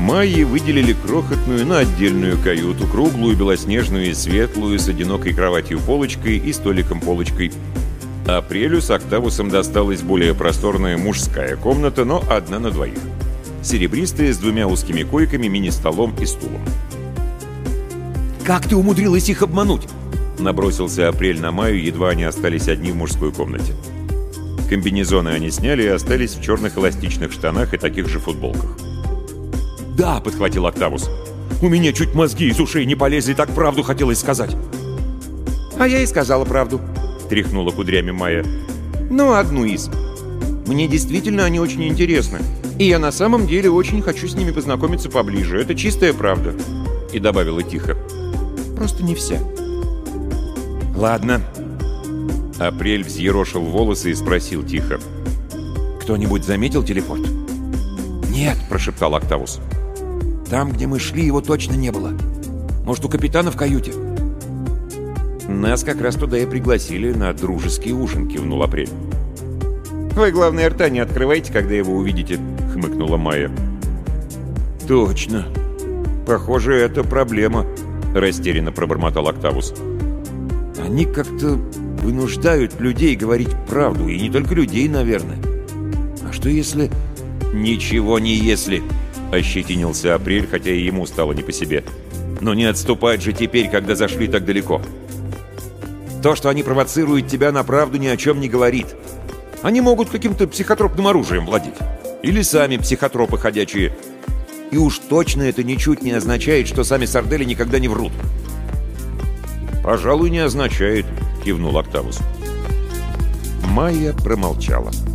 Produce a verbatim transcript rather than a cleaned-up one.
Майе выделили крохотную, но отдельную каюту, круглую, белоснежную и светлую, с одинокой кроватью-полочкой и столиком-полочкой. Апрелю с Октавусом досталась более просторная мужская комната, но одна на двоих. Серебристая, с двумя узкими койками, мини-столом и стулом. «Как ты умудрилась их обмануть?» Набросился Апрель на Майю, едва они остались одни в мужской комнате. Комбинезоны они сняли и остались в черных эластичных штанах и таких же футболках. «Да», — подхватил Октавус. «У меня чуть мозги из ушей не полезли, так правду хотелось сказать». «А я и сказала правду», — тряхнула кудрями Майя. «Ну, одну из. Мне действительно они очень интересны. И я на самом деле очень хочу с ними познакомиться поближе. Это чистая правда». И добавила тихо. «Просто не вся». «Ладно». Апрель взъерошил волосы и спросил тихо. «Кто-нибудь заметил телепорт?» «Нет», — прошептал Октавус. «Там, где мы шли, его точно не было. Может, у капитана в каюте?» «Нас как раз туда и пригласили на дружеский ужин», — кивнул Апрель. «Вы, главное, рта не открывайте, когда его увидите», — хмыкнула Майя. «Точно. Похоже, это проблема», — растерянно пробормотал Октавус. «Они как-то вынуждают людей говорить правду, и не только людей, наверное. А что если...» «Ничего не если», — ощетинился Апрель, хотя и ему стало не по себе. «Но не отступать же теперь, когда зашли так далеко. То, что они провоцируют тебя на правду, ни о чем не говорит. Они могут каким-то психотропным оружием владеть. Или сами психотропы ходячие. И уж точно это ничуть не означает, что сами сардели никогда не врут». «Пожалуй, не означает», — кивнул Октавус. Майя промолчала.